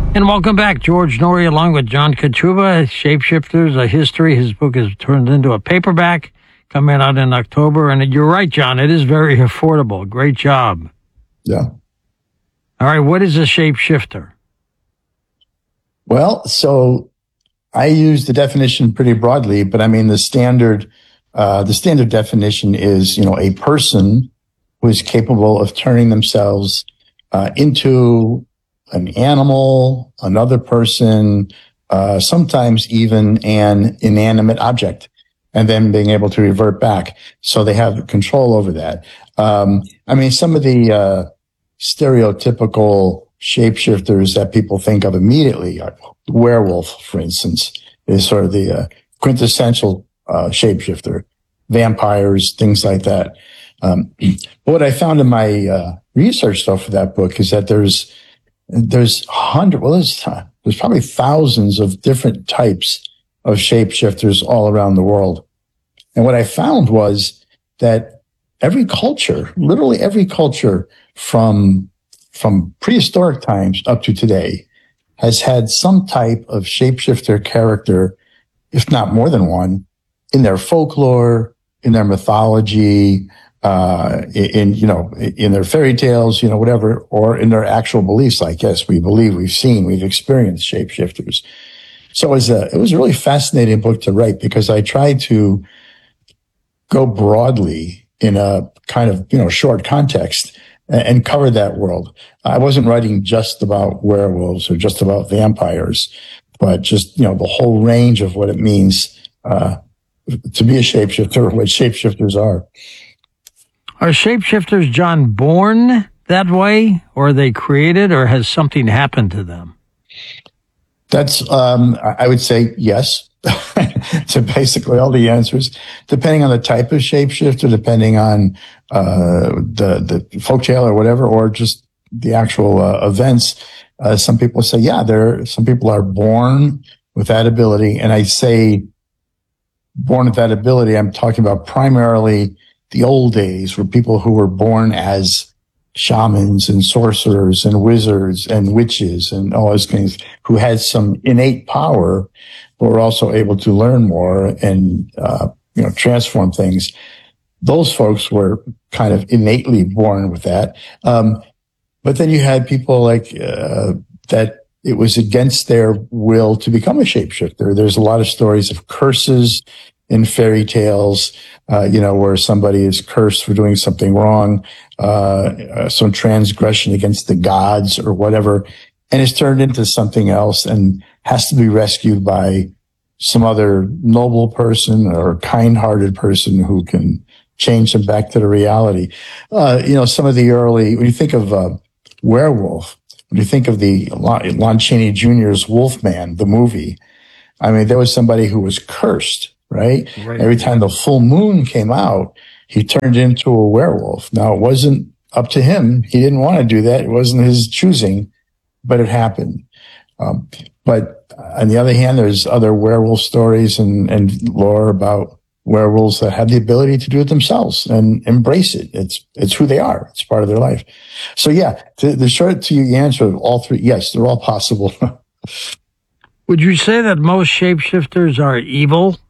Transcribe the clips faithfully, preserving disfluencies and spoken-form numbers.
And welcome back, George Noory, along with John Kachuba, Shapeshifters, a History. His book is turned into a paperback, coming out in October. And you're right, John, it is very affordable. Great job. Yeah. All right, what is a shapeshifter? Well, so I use the definition pretty broadly, but I mean the standard, uh, the standard definition is, you know, a person who is capable of turning themselves uh, into an animal, another person, uh, sometimes even an inanimate object, and then being able to revert back. So they have control over that. Um, I mean, some of the uh, stereotypical shapeshifters that people think of immediately are werewolf, for instance, is sort of the uh, quintessential uh, shapeshifter. Vampires, things like that. Um, what I found in my uh, research, though, for that book is that there's There's hundred, well, there's, there's probably thousands of different types of shapeshifters all around the world. And what I found was that every culture, literally every culture from, from prehistoric times up to today has had some type of shapeshifter character, if not more than one, in their folklore, in their mythology, uh, in, you know, in their fairy tales, you know, whatever, or in their actual beliefs, like, yes, we believe, we've seen, we've experienced shapeshifters. So it was a, it was a really fascinating book to write because I tried to go broadly in a kind of, you know, short context and, and cover that world. I wasn't writing just about werewolves or just about vampires, but just, you know, the whole range of what it means, uh, to be a shapeshifter, or what shapeshifters are. Are shapeshifters, John, born that way, or are they created, or has something happened to them? That's, um, I would say yes to basically all the answers, depending on the type of shapeshifter, depending on uh, the the folktale or whatever, or just the actual uh, events. Uh, some people say, yeah, there. Some people are born with that ability, and I say born with that ability. I'm talking about primarily the old days, where people who were born as shamans and sorcerers and wizards and witches and all those things, who had some innate power, but were also able to learn more and, uh, you know, transform things. Those folks were kind of innately born with that. Um, but then you had people like, uh, that it was against their will to become a shapeshifter. There's a lot of stories of curses in fairy tales, uh, you know, where somebody is cursed for doing something wrong, uh, uh, some transgression against the gods or whatever, and is turned into something else and has to be rescued by some other noble person or kind-hearted person who can change them back to the reality. Uh, you know, some of the early, when you think of, uh, werewolf, when you think of the Lon, Lon Chaney Junior's Wolfman, the movie, I mean, there was somebody who was cursed. Right? right? Every time the full moon came out, he turned into a werewolf. Now, it wasn't up to him. He didn't want to do that. It wasn't his choosing, but it happened. Um, but on the other hand, there's other werewolf stories and, and lore about werewolves that have the ability to do it themselves and embrace it. It's, it's who they are. It's part of their life. So yeah, the, the short to your answer of all three, yes, they're all possible. Would you say that most shapeshifters are evil?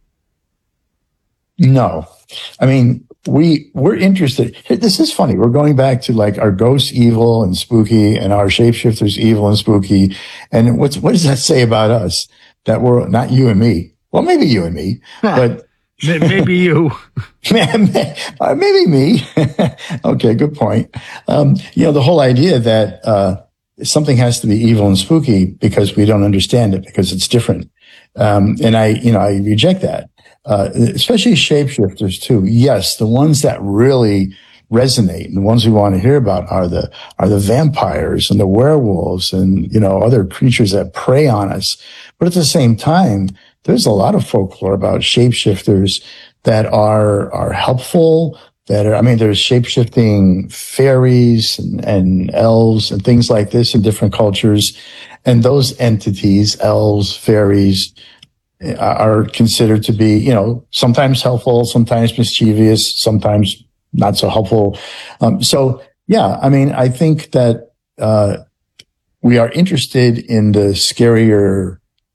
No. I mean, we, we're interested. This is funny. We're going back to like our ghosts evil and spooky and our shapeshifters evil and spooky. And what's, what does that say about us? That we're not you and me. Well, maybe you and me, but maybe you. Maybe me. Okay. Good point. Um, you know, the whole idea that, uh, something has to be evil and spooky because we don't understand it, because it's different. Um, and I, you know, I reject that. Uh, especially shapeshifters too. Yes, the ones that really resonate and the ones we want to hear about are the, are the vampires and the werewolves and, you know, other creatures that prey on us. But at the same time, there's a lot of folklore about shapeshifters that are, are helpful, that are, I mean, there's shapeshifting fairies and, and elves and things like this in different cultures. And those entities, elves, fairies, are considered to be, you know, sometimes helpful, sometimes mischievous, sometimes not so helpful. Um, so yeah, I mean, I think that, uh, we are interested in the scarier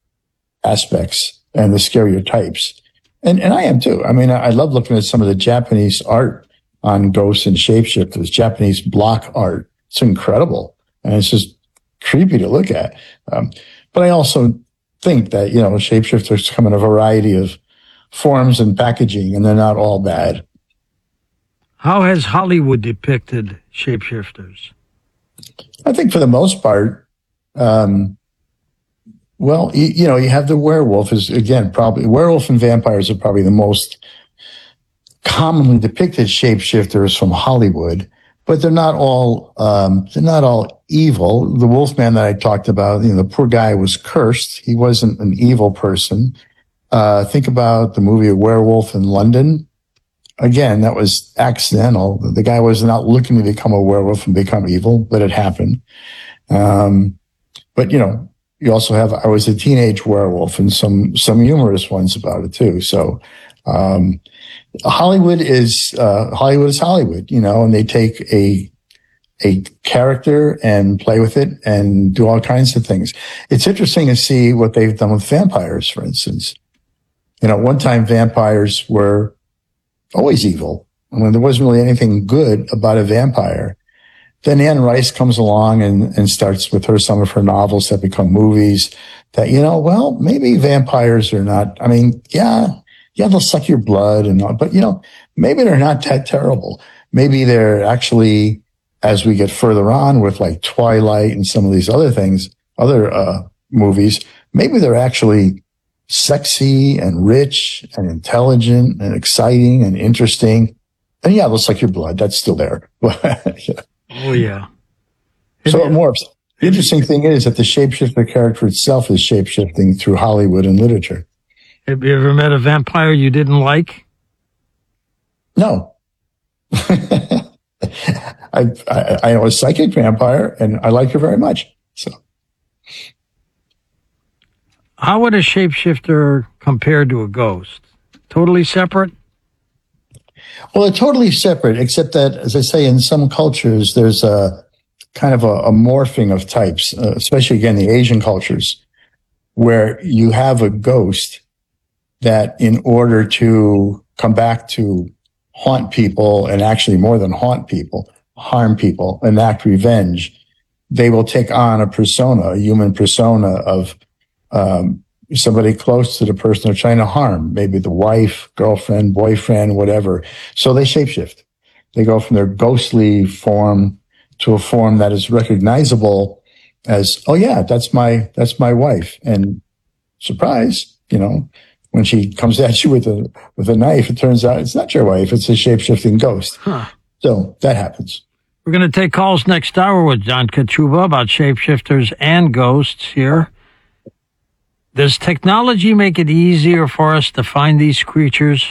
aspects and the scarier types. And, and I am too. I mean, I, I love looking at some of the Japanese art on ghosts and shapeshifters, Japanese block art. It's incredible. And it's just creepy to look at. Um, but I also think that, you know, shapeshifters come in a variety of forms and packaging, and they're not all bad. How has Hollywood depicted shapeshifters? I think for the most part, um, well, you, you know, you have the werewolf is, again, probably, werewolf and vampires are probably the most commonly depicted shapeshifters from Hollywood, but they're not all, um, they're not all evil. The Wolfman that I talked about, you know, the poor guy was cursed. He wasn't an evil person. Uh, think about the movie Werewolf in London. Again, that was accidental. The guy was not looking to become a werewolf and become evil, but it happened. Um, but you know, you also have, I was a teenage werewolf, and some, some humorous ones about it too. So, um, Hollywood is, uh, Hollywood is Hollywood, you know, and they take a, a character and play with it and do all kinds of things. It's interesting to see what they've done with vampires, for instance. You know, one time vampires were always evil. I mean, there wasn't really anything good about a vampire. Then Anne Rice comes along and, and starts with her, some of her novels that become movies that, you know, well, maybe vampires are not, I mean, yeah, yeah, they'll suck your blood and all, but you know, maybe they're not that terrible. Maybe they're actually, as we get further on with like Twilight and some of these other things, other, uh, movies, maybe they're actually sexy and rich and intelligent and exciting and interesting. And yeah, they'll suck your blood. That's still there. Yeah. Oh, yeah. So it morphs. The interesting thing is that the shapeshifter character itself is shapeshifting through Hollywood and literature. Have you ever met a vampire you didn't like? No. I, I, I know a psychic vampire, and I like her very much. So, how would a shapeshifter compare to a ghost? Totally separate? Well, they're totally separate, except that, as I say, in some cultures, there's a kind of a, a morphing of types, uh, especially, again, the Asian cultures, where you have a ghost that, in order to come back to haunt people, and actually more than haunt people, harm people, enact revenge, they will take on a persona, a human persona of um, somebody close to the person they're trying to harm, maybe the wife, girlfriend, boyfriend, whatever. So they shapeshift. They go from their ghostly form to a form that is recognizable as, oh yeah, that's my, that's my wife. And surprise, you know, when she comes at you with a, with a knife, it turns out it's not your wife. It's a shapeshifting ghost. Huh. So that happens. We're going to take calls next hour with John Kachuba about shapeshifters and ghosts here. Does technology make it easier for us to find these creatures?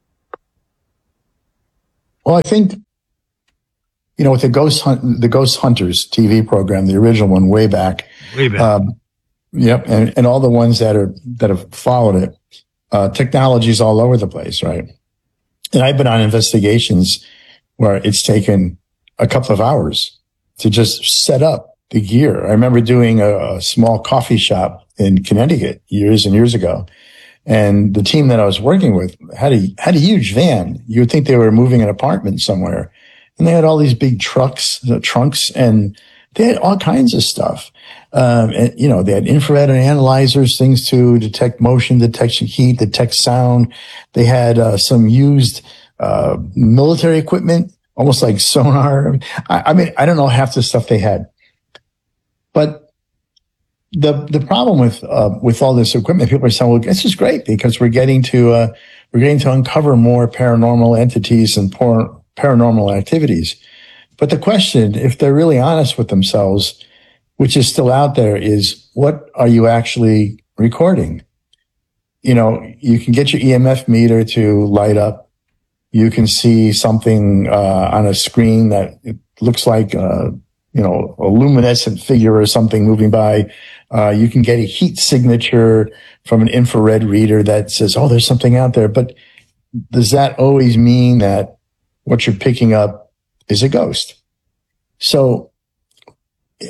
Well, I think, you know, with the Ghost Hunt, the Ghost Hunters T V program, the original one way back. Way back. Um, yep. And, and all the ones that are, that have followed it, uh, technology's all over the place, right? And I've been on investigations where it's taken a couple of hours to just set up the gear. I remember doing a, a small coffee shop in Connecticut years and years ago. And the team that I was working with had a, had a huge van. You would think they were moving an apartment somewhere. And they had all these big trucks, the trunks, and they had all kinds of stuff. Um, and, you know, they had infrared analyzers, things to detect motion, detection, heat, detect sound. They had, uh, some used, uh, military equipment, almost like sonar. I, I mean, I don't know half the stuff they had. But the the problem with uh, with all this equipment, people are saying, "Well, this is great because we're getting to uh, we're getting to uncover more paranormal entities and por- paranormal activities." But the question, if they're really honest with themselves, which is still out there, is what are you actually recording? You know, you can get your E M F meter to light up. You can see something uh, on a screen that it looks like. Uh, you know, a luminescent figure or something moving by. Uh, you can get a heat signature from an infrared reader that says, oh, there's something out there. But does that always mean that what you're picking up is a ghost? So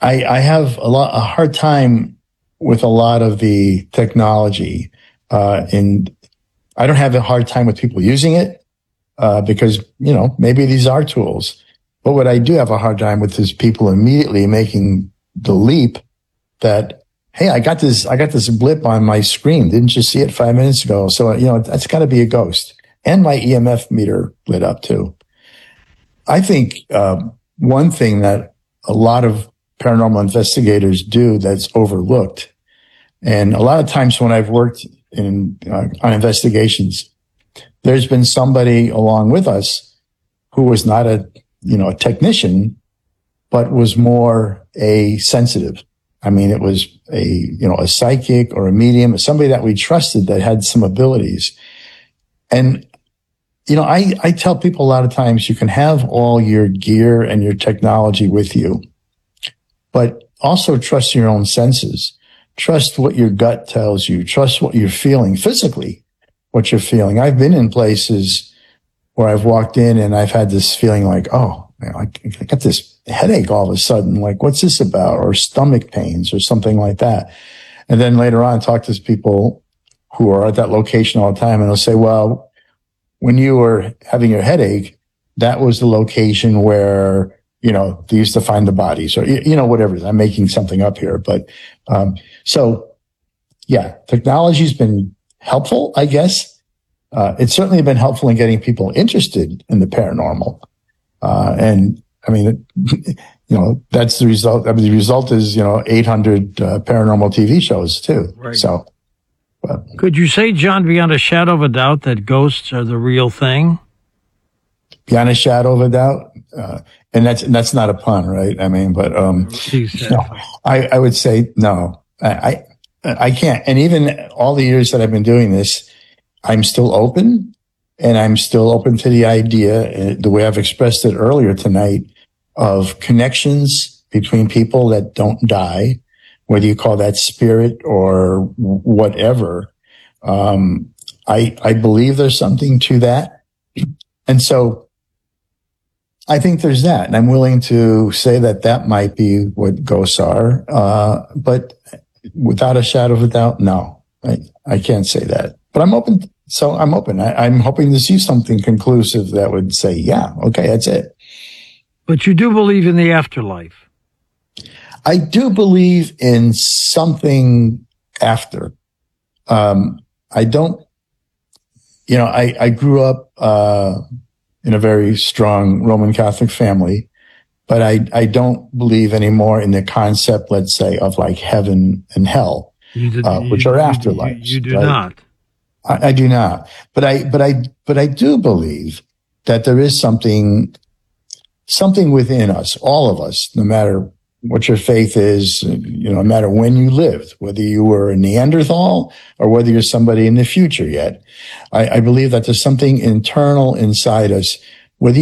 I, I have a lot, a hard time with a lot of the technology, uh, and I don't have a hard time with people using it, uh, because, you know, maybe these are tools. But what I do have a hard time with is people immediately making the leap that, hey, I got this, I got this blip on my screen. Didn't you see it five minutes ago? So, you know, that's got to be a ghost. And my E M F meter lit up too. I think, uh, one thing that a lot of paranormal investigators do that's overlooked, and a lot of times when I've worked in, uh, on investigations, there's been somebody along with us who was not a, you know, a technician, but was more a sensitive. I mean, it was a, you know, a psychic or a medium, somebody that we trusted that had some abilities. And, you know, I, I tell people a lot of times you can have all your gear and your technology with you, but also trust your own senses. Trust what your gut tells you. Trust what you're feeling physically, what you're feeling. I've been in places where I've walked in and I've had this feeling like, oh, I got this headache all of a sudden. Like, what's this about? Or stomach pains or something like that. And then later on, talk to people who are at that location all the time, and they'll say, well, when you were having your headache, that was the location where, you know, they used to find the bodies, or, you know, whatever. I'm making something up here. But, um, so yeah, technology's been helpful, I guess. Uh, it's certainly been helpful in getting people interested in the paranormal. Uh, and I mean, you know, that's the result. I mean, the result is, you know, eight hundred uh, paranormal T V shows too. Right. So, but. Could you say, John, beyond a shadow of a doubt, that ghosts are the real thing? Beyond a shadow of a doubt. Uh, and that's, and that's not a pun, right? I mean, but, um, Exactly. no, I, I would say no, I, I, I can't. And even all the years that I've been doing this, I'm still open. And I'm still open to the idea, the way I've expressed it earlier tonight, of connections between people that don't die, whether you call that spirit or whatever. Um, I, I believe there's something to that. And so I think there's that. And I'm willing to say that that might be what ghosts are. Uh, but without a shadow of a doubt, no, I, I can't say that. But I'm open. So I'm open. I, I'm hoping to see something conclusive that would say, yeah, okay, that's it. But you do believe in the afterlife. I do believe in something after. Um, I don't, you know, I, I grew up, uh, in a very strong Roman Catholic family, but I, I don't believe anymore in the concept, let's say, of like heaven and hell, You did, uh, which you, are you, afterlives. You, you do right? not. I, I do not, but I, but I, but I do believe that there is something, something within us, all of us, no matter what your faith is, you know, no matter when you lived, whether you were a Neanderthal or whether you're somebody in the future yet. I, I believe that there's something internal inside us